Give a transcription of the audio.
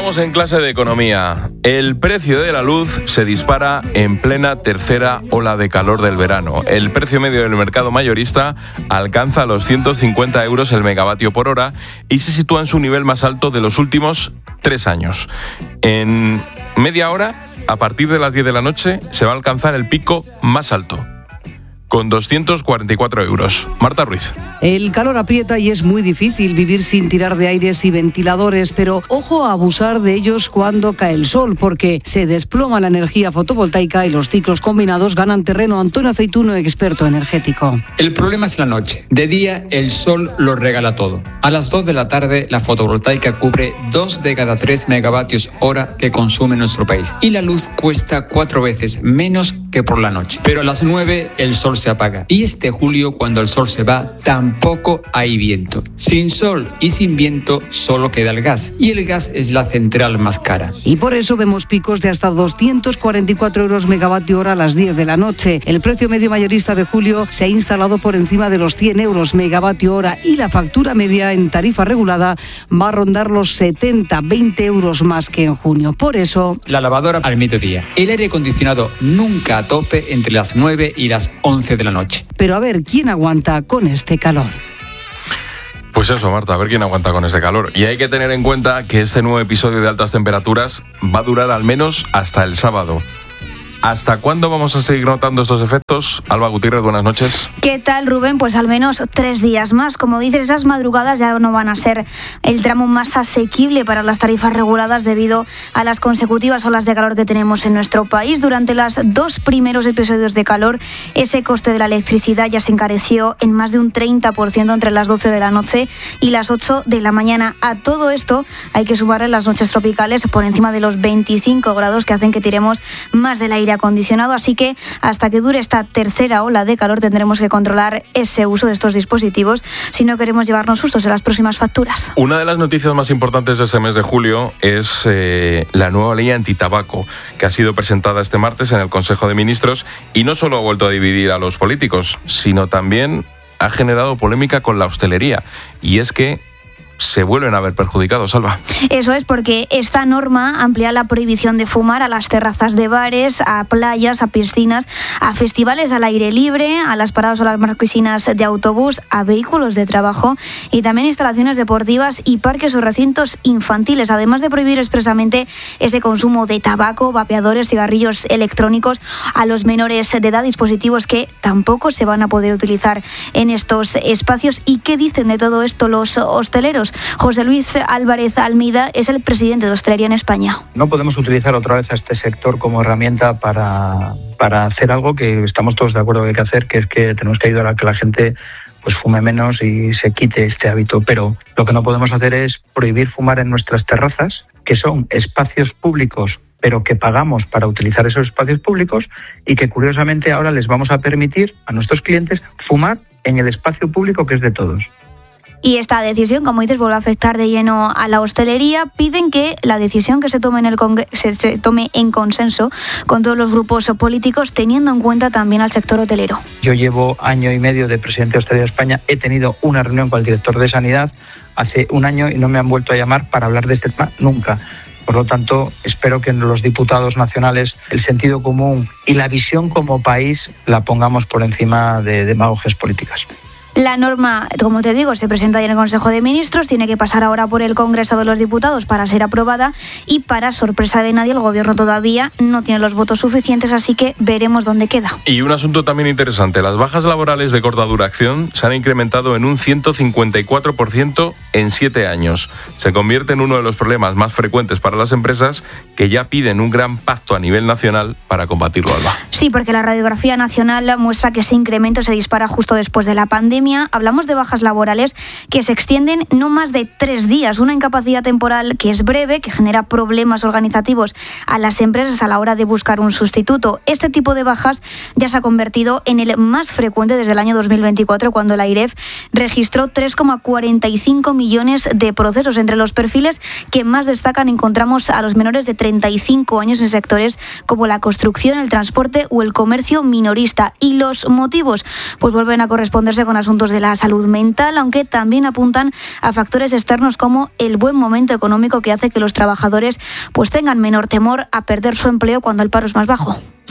Estamos en clase de economía. El precio de la luz se dispara en plena tercera ola de calor del verano. El precio medio del mercado mayorista alcanza los 150 euros el megavatio por hora y se sitúa en su nivel más alto de los últimos 3 años. En media hora, a partir de las 10 de la noche, se va a alcanzar el pico más alto, con 244 euros. Marta Ruiz. El calor aprieta y es muy difícil vivir sin tirar de aires y ventiladores, pero ojo a abusar de ellos cuando cae el sol, porque se desploma la energía fotovoltaica y los ciclos combinados ganan terreno. Antonio Aceituno, experto energético. El problema es la noche. De día el sol lo regala todo. A las 2 de la tarde la fotovoltaica cubre 2 de cada 3 megavatios hora que consume nuestro país. Y la luz cuesta 4 veces menos que por la noche. Pero a las 9 el sol se apaga. Y este julio, cuando el sol se va, tampoco hay viento. Sin sol y sin viento solo queda el gas. Y el gas es la central más cara. Y por eso vemos picos de hasta 244 euros megavatio hora a las 10 de la noche. El precio medio mayorista de julio se ha instalado por encima de los 100 euros megavatio hora y la factura media en tarifa regulada va a rondar los 70, 20 euros más que en junio. Por eso, la lavadora al mediodía. El aire acondicionado nunca a tope entre las 9 y las 11 de la noche. Pero a ver, ¿quién aguanta con este calor? Pues eso, Marta, a ver quién aguanta con este calor. Y hay que tener en cuenta que este nuevo episodio de altas temperaturas va a durar al menos hasta el sábado. ¿Hasta cuándo vamos a seguir notando estos efectos? Alba Gutiérrez, buenas noches. ¿Qué tal, Rubén? Pues al menos 3 días más. Como dices, esas madrugadas ya no van a ser el tramo más asequible para las tarifas reguladas debido a las consecutivas olas de calor que tenemos en nuestro país. Durante los 2 primeros episodios de calor, ese coste de la electricidad ya se encareció en más de un 30% entre las 12 de la noche y las 8 de la mañana. A todo esto hay que sumarle las noches tropicales por encima de los 25 grados que hacen que tiremos más del aire acondicionado, así que hasta que dure esta tercera ola de calor tendremos que controlar ese uso de estos dispositivos si no queremos llevarnos sustos en las próximas facturas. Una de las noticias más importantes de este mes de julio es la nueva ley antitabaco que ha sido presentada este martes en el Consejo de Ministros y no solo ha vuelto a dividir a los políticos, sino también ha generado polémica con la hostelería, y es que se vuelven a ver perjudicados, Salva. Eso es, porque esta norma amplía la prohibición de fumar a las terrazas de bares, a playas, a piscinas, a festivales al aire libre, a las paradas o las marquesinas de autobús, a vehículos de trabajo y también instalaciones deportivas y parques o recintos infantiles, además de prohibir expresamente ese consumo de tabaco, vapeadores, cigarrillos electrónicos a los menores de edad, dispositivos que tampoco se van a poder utilizar en estos espacios. ¿Y qué dicen de todo esto los hosteleros? José Luis Álvarez Almeida es el presidente de Hostelería en España. No podemos utilizar otra vez a este sector como herramienta para hacer algo que estamos todos de acuerdo que hay que hacer, que es que tenemos que ayudar a que la gente pues fume menos y se quite este hábito. Pero lo que no podemos hacer es prohibir fumar en nuestras terrazas, que son espacios públicos, pero que pagamos para utilizar esos espacios públicos y que curiosamente ahora les vamos a permitir a nuestros clientes fumar en el espacio público que es de todos. Y esta decisión, como dices, vuelve a afectar de lleno a la hostelería. Piden que la decisión que se tome se tome en consenso con todos los grupos políticos, teniendo en cuenta también al sector hotelero. Yo llevo 1 año y medio de presidente de Hostelería de España. He tenido una reunión con el director de Sanidad hace 1 año y no me han vuelto a llamar para hablar de este tema nunca. Por lo tanto, espero que en los diputados nacionales el sentido común y la visión como país la pongamos por encima de demagogias políticas. La norma, como te digo, se presentó ayer en el Consejo de Ministros, tiene que pasar ahora por el Congreso de los Diputados para ser aprobada y, para sorpresa de nadie, el Gobierno todavía no tiene los votos suficientes, así que veremos dónde queda. Y un asunto también interesante, las bajas laborales de corta duración se han incrementado en un 154% en 7 años. Se convierte en uno de los problemas más frecuentes para las empresas, que ya piden un gran pacto a nivel nacional para combatirlo, Alba. Sí, porque la radiografía nacional muestra que ese incremento se dispara justo después de la pandemia. Hablamos de bajas laborales que se extienden no más de 3 días, una incapacidad temporal que es breve, que genera problemas organizativos a las empresas a la hora de buscar un sustituto. Este tipo de bajas ya se ha convertido en el más frecuente desde el año 2024, cuando la AIREF registró 3,45 millones de procesos. Entre los perfiles que más destacan encontramos a los menores de 35 años en sectores como la construcción, el transporte o el comercio minorista. Y los motivos pues vuelven a corresponderse con asuntos asuntos de la salud mental, aunque también apuntan a factores externos como el buen momento económico que hace que los trabajadores pues tengan menor temor a perder su empleo cuando el paro es más bajo.